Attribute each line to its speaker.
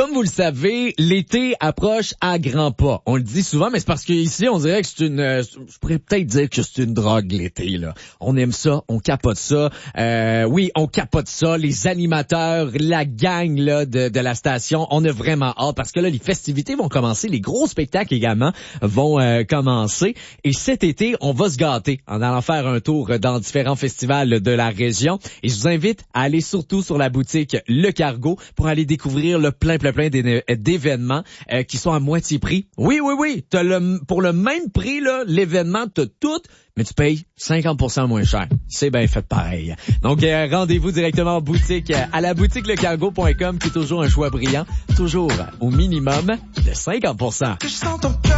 Speaker 1: Comme vous le savez, l'été approche à grands pas. On le dit souvent, mais c'est parce qu'ici, on dirait que c'est je pourrais peut-être dire que c'est une drogue l'été, là. On aime ça, on capote ça. Oui, on capote ça. Les animateurs, la gang là de la station, on a vraiment hâte parce que là, les festivités vont commencer, les gros spectacles également vont commencer. Et cet été, on va se gâter en allant faire un tour dans différents festivals de la région. Et je vous invite à aller surtout sur la boutique Le Cargo pour aller découvrir le plein d'événements qui sont à moitié prix. Oui, pour le même prix, là, l'événement, t'as tout, mais tu payes 50% moins cher. C'est bien fait pareil. Donc, rendez-vous directement en boutique, à la boutique lecargo.com, qui est toujours un choix brillant, toujours au minimum de 50%.